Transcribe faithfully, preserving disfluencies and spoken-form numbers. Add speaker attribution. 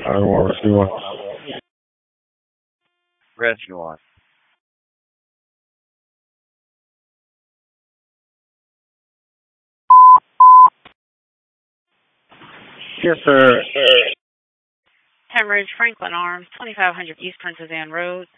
Speaker 1: I want rescue one.
Speaker 2: Rescue one.
Speaker 1: Yes, sir.
Speaker 3: Hemorrhage, Franklin Arms, twenty-five hundred East Princess Anne Road.